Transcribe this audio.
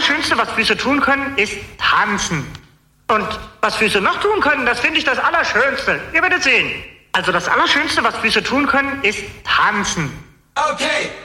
Allerschönste, was Füße tun können, ist tanzen. Und was Füße noch tun können, das finde ich das Allerschönste. Ihr werdet sehen. Also das Allerschönste, was Füße tun können, ist tanzen. Okay.